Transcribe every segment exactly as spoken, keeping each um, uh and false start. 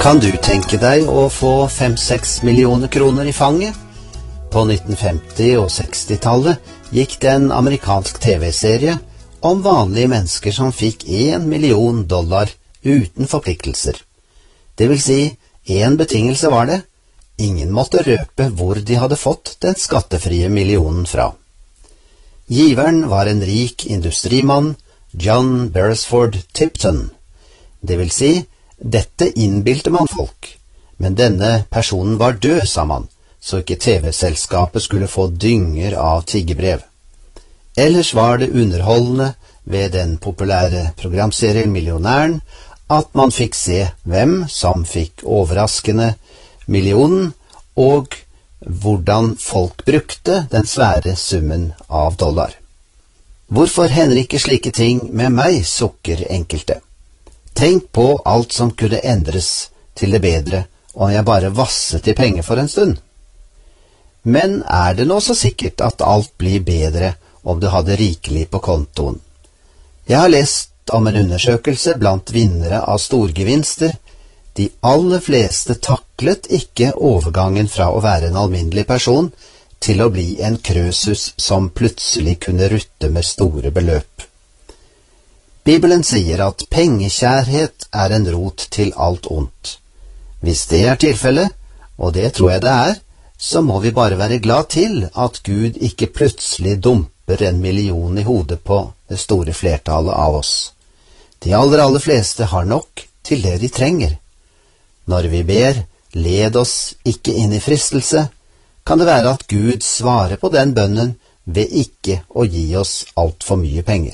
Kan du tenke deg å få fem-seks millioner kroner i fanget? På nitten femti- og sekstitallet gikk det en amerikansk tv-serie om vanlige mennesker som fikk en million dollar uten forpliktelser. Det vil si, en betingelse var det: ingen måtte røpe hvor de hadde fått den skattefrie millionen fra. Giveren var en rik industrimann, John Beresford Tipton. Det vil si, dette innbilte man folk, men denne personen var død, sa man, så ikke tv-selskapet skulle få dynger av tiggebrev. Ellers var det underholdende ved den populære programserien Millionæren at man fikk se hvem som fikk overraskende millionen, og hvordan folk brukte den svære summen av dollar. Hvorfor hender ikke slike ting med meg, sukker enkelte. Tenk på alt som kunne endres til det bedre om jeg bare vasset i penger for en stund. Men er det nå så sikkert at alt blir bedre om du hadde rikelig på kontoen? Jeg har lest om en undersøkelse blant vinnere av storgevinster. De aller fleste taklet ikke overgangen fra å være en alminnelig person til å bli en krøsus som plutselig kunne rutte med store beløp. Bibelen sier at pengekjærhet er en rot til alt ondt. Hvis det er tilfellet, og det tror jeg det er, så må vi bare være glad til at Gud ikke plutselig dumper en million i hodet på det store flertallet av oss. De aller, aller fleste har nok til det de trenger. Når vi ber, led oss ikke inn i fristelse, kan det være at Gud svarer på den bønnen ved ikke å gi oss alt for mye penger.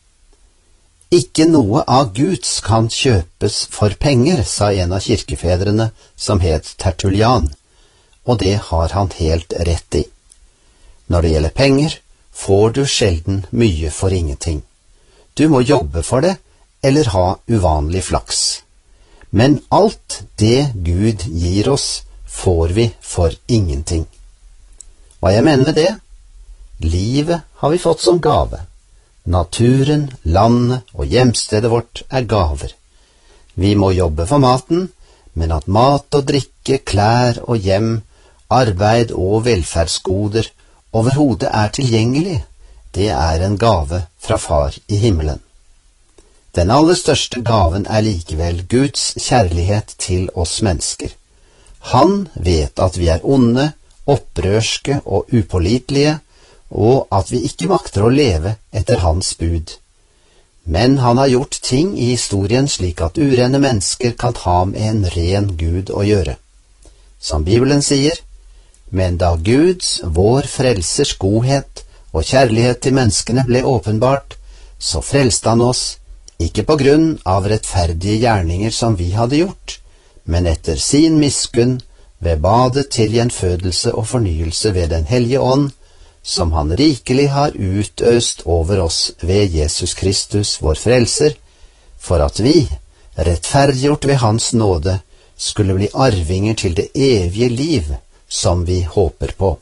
Ikke noe av Guds kan kjøpes for penger, sa en av kirkefedrene som het Tertullian, og det har han helt rett i. Når det gjelder penger, får du sjelden mye for ingenting. Du må jobbe for det, eller ha uvanlig flaks. Men alt det Gud gir oss, får vi for ingenting. Hva jeg mener med det? Livet har vi fått som gave. Naturen, landet og hjemstedet vårt er gaver. Vi må jobbe for maten, men at mat og drikke, klær og hjem, arbeid og velferdsgoder overhodet er tilgjengelig, det er en gave fra Far i himmelen. Den aller største gaven er likevel Guds kjærlighet til oss mennesker. Han vet at vi er onde, opprørske og upålitelige, og at vi ikke makter å leve etter hans bud. Men han har gjort ting i historien slik at urene mennesker kan ha med en ren Gud å gjøre. Som Bibelen sier, men da Guds, vår frelsers godhet og kjærlighet til menneskene ble åpenbart, så frelste han oss, ikke på grunn av rettferdige gjerninger som vi hadde gjort, men etter sin miskunn ved badet til gjenfødelse og fornyelse ved den hellige ånd, som han rikelig har utøst over oss ved Jesus Kristus, vår frelser, for at vi, rettferdiggjort ved hans nåde, skulle bli arvinger til det evige liv som vi håper på.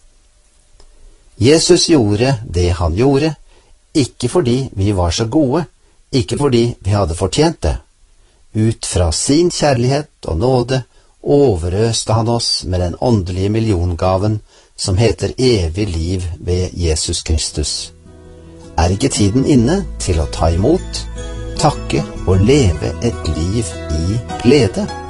Jesus gjorde det han gjorde, ikke fordi vi var så gode, ikke fordi vi hadde fortjent det. Ut fra sin kjærlighet og nåde overøste han oss med den åndelige milliongaven som heter evig liv ved Jesus Kristus. Er ikke tiden inne til å ta imot, takke og leve et liv i glede?